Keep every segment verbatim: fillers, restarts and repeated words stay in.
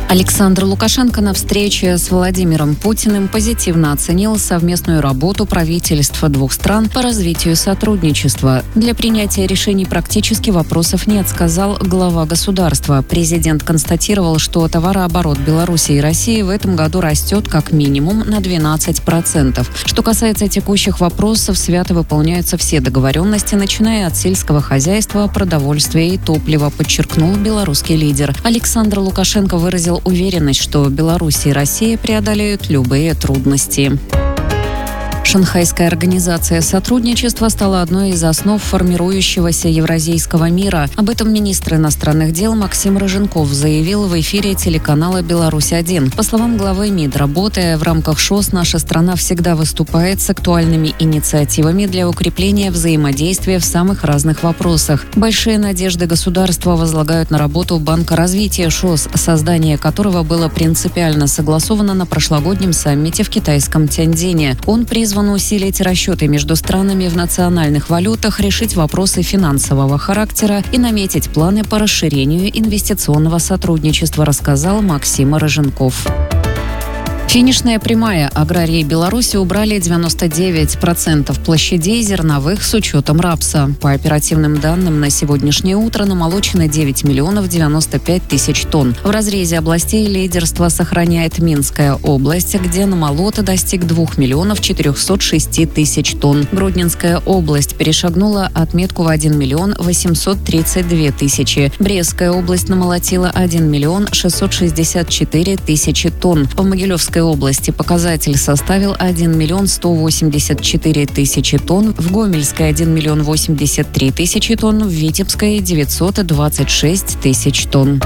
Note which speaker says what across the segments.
Speaker 1: Александр Лукашенко на встрече с Владимиром Путиным позитивно оценил совместную работу правительств двух стран по развитию сотрудничества. Для принятия решений практически вопросов нет, сказал глава государства. Президент констатировал, что товарооборот Беларуси и России в этом году растет как минимум на двенадцать процентов. Что касается текущих вопросов, свято выполняются все договоренности, начиная от сельского хозяйства, продовольствия и топлива, подчеркнул белорусский лидер. Александр Лукашенко выразил уверенность, что Беларусь и Россия преодолеют любые трудности. Шанхайская организация сотрудничества стала одной из основ формирующегося евразийского мира. Об этом министр иностранных дел Максим Рыженков заявил в эфире телеканала «Беларусь-один». По словам главы МИД, работая в рамках ШОС, наша страна всегда выступает с актуальными инициативами для укрепления взаимодействия в самых разных вопросах. Большие надежды государства возлагают на работу Банка развития ШОС, создание которого было принципиально согласовано на прошлогоднем саммите в китайском Тяньцзине. Он призван усилить расчеты между странами в национальных валютах, решить вопросы финансового характера и наметить планы по расширению инвестиционного сотрудничества, рассказал Максим Рыженков. Финишная прямая. Аграрии Беларуси убрали девяносто девять процентов площадей зерновых с учетом рапса. По оперативным данным, на сегодняшнее утро намолочено девять миллионов девяносто пять тысяч тонн. В разрезе областей лидерство сохраняет Минская область, где намолот достиг двух миллионов четырехсот шести тысяч тонн. Гродненская область перешагнула отметку в один миллион восемьсот тридцать две тысячи. Брестская область намолотила один миллион шестьсот шестьдесят четыре тысячи тонн. В Могилевской области показатель составил один миллион сто восемьдесят четыре тысячи тонн, в Гомельской один миллион восемьдесят три тысячи тонн, в Витебской девятьсот двадцать шесть тысяч тонн.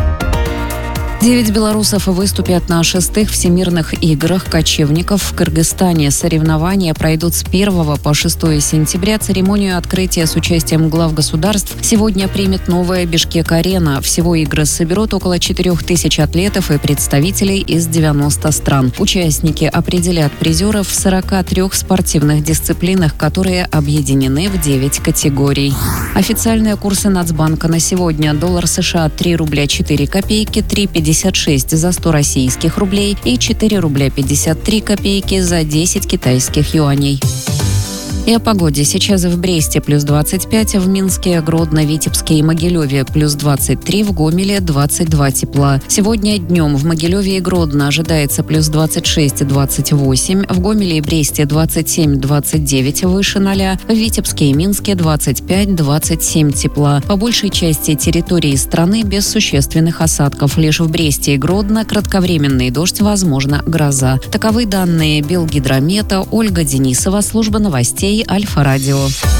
Speaker 1: Девять белорусов выступят на шестых всемирных играх кочевников в Кыргызстане. Соревнования пройдут с первого по шестое сентября. Церемонию открытия с участием глав государств сегодня примет новая Бишкек-арена. Всего игры соберут около четырех тысяч атлетов и представителей из девяноста стран. Участники определят призеров в сорока трёх спортивных дисциплинах, которые объединены в девять категорий. Официальные курсы Нацбанка на сегодня. Доллар США три рубля четыре копейки, три пятьдесят шесть за сто российских рублей и четыре рубля пятьдесят три копейки за десять китайских юаней. И о погоде. Сейчас в Бресте плюс двадцать пять, в Минске, Гродно, Витебске и Могилеве плюс двадцать три, в Гомеле двадцать два тепла. Сегодня днем в Могилеве и Гродно ожидается плюс двадцать шесть - двадцать восемь, в Гомеле и Бресте двадцать семь - двадцать девять выше ноля, в Витебске и Минске двадцать пять - двадцать семь тепла. По большей части территории страны без существенных осадков. Лишь в Бресте и Гродно кратковременный дождь, возможно, гроза. Таковы данные Белгидромета. Ольга Денисова, служба новостей Альфа-радио.